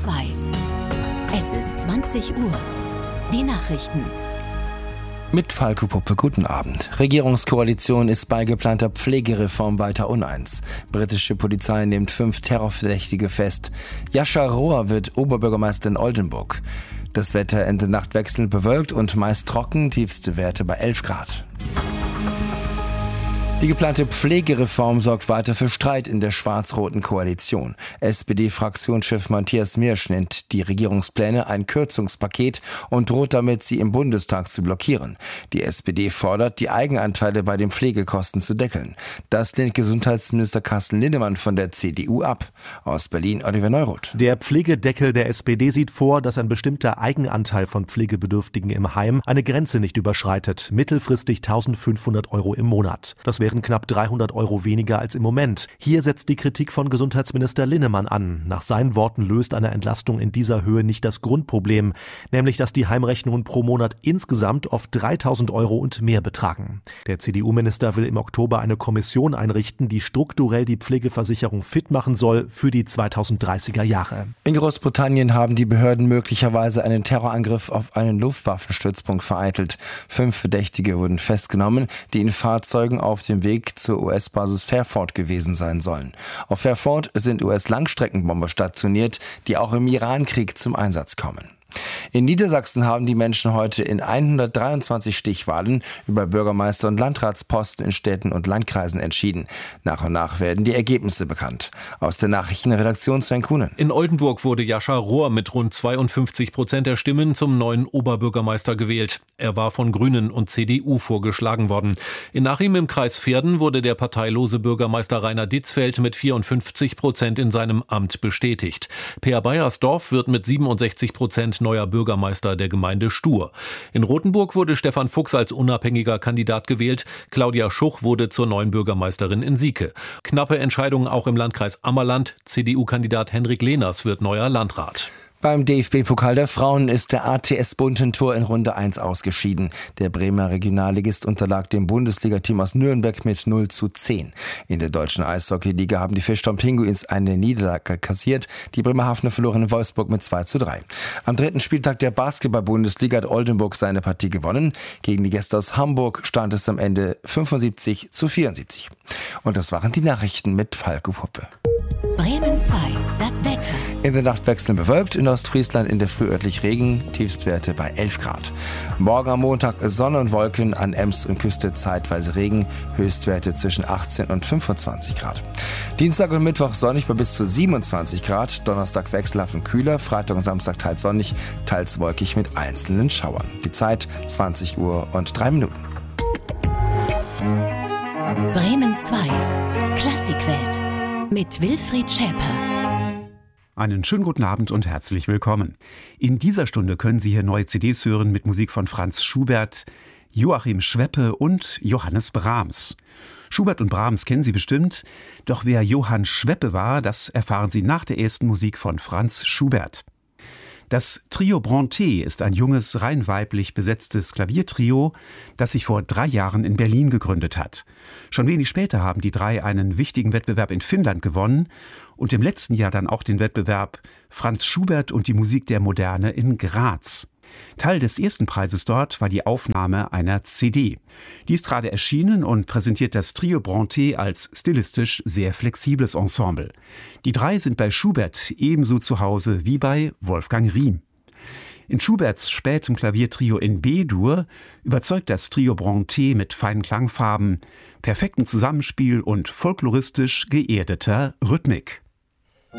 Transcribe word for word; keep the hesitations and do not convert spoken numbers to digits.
zwei. Es ist zwanzig Uhr. Die Nachrichten. Mit Falco Puppe, guten Abend. Regierungskoalition ist bei geplanter Pflegereform weiter uneins. Britische Polizei nimmt fünf Terrorverdächtige fest. Jascha Rohr wird Oberbürgermeister in Oldenburg. Das Wetter Ende Nacht wechselnd bewölkt und meist trocken, tiefste Werte bei elf Grad. Die geplante Pflegereform sorgt weiter für Streit in der schwarz-roten Koalition. S P D-Fraktionschef Matthias Mirsch nennt die Regierungspläne ein Kürzungspaket und droht damit, sie im Bundestag zu blockieren. Die S P D fordert, die Eigenanteile bei den Pflegekosten zu deckeln. Das lehnt Gesundheitsminister Carsten Linnemann von der C D U ab. Aus Berlin Oliver Neuroth. Der Pflegedeckel der S P D sieht vor, dass ein bestimmter Eigenanteil von Pflegebedürftigen im Heim eine Grenze nicht überschreitet, mittelfristig eintausendfünfhundert Euro im Monat. Das wären knapp dreihundert Euro weniger als im Moment. Hier setzt die Kritik von Gesundheitsminister Linnemann an. Nach seinen Worten löst eine Entlastung in dieser Höhe nicht das Grundproblem, nämlich dass die Heimrechnungen pro Monat insgesamt oft dreitausend Euro und mehr betragen. Der C D U-Minister will im Oktober eine Kommission einrichten, die strukturell die Pflegeversicherung fit machen soll für die zweitausenddreißiger Jahre. In Großbritannien haben die Behörden möglicherweise einen Terrorangriff auf einen Luftwaffenstützpunkt vereitelt. Fünf Verdächtige wurden festgenommen, die in Fahrzeugen auf dem Weg zur U S-Basis Fairford gewesen sein sollen. Auf Fairford sind U S-Langstreckenbomber stationiert, die auch im Irankrieg zum Einsatz kommen. In Niedersachsen haben die Menschen heute in hundertdreiundzwanzig Stichwahlen über Bürgermeister- und Landratsposten in Städten und Landkreisen entschieden. Nach und nach werden die Ergebnisse bekannt. Aus der Nachrichtenredaktion Sven Kuhnen. In Oldenburg wurde Jascha Rohr mit rund zweiundfünfzig Prozent der Stimmen zum neuen Oberbürgermeister gewählt. Er war von Grünen und C D U vorgeschlagen worden. In nach ihm im Kreis Verden wurde der parteilose Bürgermeister Rainer Ditzfeld mit vierundfünfzig Prozent in seinem Amt bestätigt. Peer Beiersdorf wird mit siebenundsechzig Prozent neuer Bürgermeister der Gemeinde Stur. In Rothenburg wurde Stefan Fuchs als unabhängiger Kandidat gewählt. Claudia Schuch wurde zur neuen Bürgermeisterin in Sieke. Knappe Entscheidungen auch im Landkreis Ammerland. C D U-Kandidat Henrik Lehners wird neuer Landrat. Beim D F B-Pokal der Frauen ist der A T S Buntentor in Runde eins ausgeschieden. Der Bremer Regionalligist unterlag dem Bundesliga-Team aus Nürnberg mit null zu zehn. In der deutschen Eishockey-Liga haben die Fischtown Pinguins eine Niederlage kassiert. Die Bremerhavener verloren in Wolfsburg mit zwei zu drei. Am dritten Spieltag der Basketball-Bundesliga hat Oldenburg seine Partie gewonnen. Gegen die Gäste aus Hamburg stand es am Ende fünfundsiebzig zu vierundsiebzig. Und das waren die Nachrichten mit Falco Puppe. Bremen zwei. Das Wetter. In der Nacht wechselnd bewölkt, in Ostfriesland in der Früh örtlich Regen, Tiefstwerte bei elf Grad. Morgen am Montag Sonne und Wolken, an Ems und Küste zeitweise Regen, Höchstwerte zwischen achtzehn und fünfundzwanzig Grad. Dienstag und Mittwoch sonnig bei bis zu siebenundzwanzig Grad, Donnerstag wechselhaft und kühler, Freitag und Samstag teils sonnig, teils wolkig mit einzelnen Schauern. Die Zeit zwanzig Uhr und drei Minuten. Bremen zwei. Klassikwelt. Mit Wilfried Schäper. Einen schönen guten Abend und herzlich willkommen. In dieser Stunde können Sie hier neue C Ds hören mit Musik von Franz Schubert, Joachim Schweppe und Johannes Brahms. Schubert und Brahms kennen Sie bestimmt, doch wer Johann Schweppe war, das erfahren Sie nach der ersten Musik von Franz Schubert. Das Trio Brontë ist ein junges, rein weiblich besetztes Klaviertrio, das sich vor drei Jahren in Berlin gegründet hat. Schon wenig später haben die drei einen wichtigen Wettbewerb in Finnland gewonnen und im letzten Jahr dann auch den Wettbewerb Franz Schubert und die Musik der Moderne in Graz. Teil des ersten Preises dort war die Aufnahme einer C D. Die ist gerade erschienen und präsentiert das Trio Brontë als stilistisch sehr flexibles Ensemble. Die drei sind bei Schubert ebenso zu Hause wie bei Wolfgang Riem. In Schuberts spätem Klaviertrio in B-Dur überzeugt das Trio Brontë mit feinen Klangfarben, perfektem Zusammenspiel und folkloristisch geerdeter Rhythmik.